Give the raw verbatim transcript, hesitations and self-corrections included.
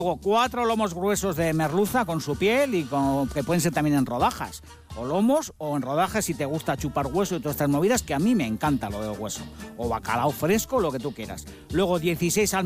Luego cuatro lomos gruesos de merluza con su piel y con, que pueden ser también en rodajas. O lomos o en rodajas si te gusta chupar hueso y todas estas movidas, que a mí me encanta lo del hueso. O bacalao fresco, lo que tú quieras. Luego dieciséis